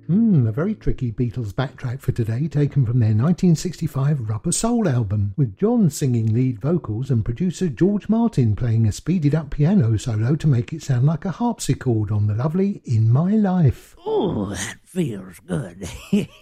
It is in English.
A very tricky Beatles backtrack for today, taken from their 1965 Rubber Soul album, with John singing lead vocals and producer George Martin playing a speeded up piano solo to make it sound like a harpsichord on the lovely In My Life. Oh, that feels good.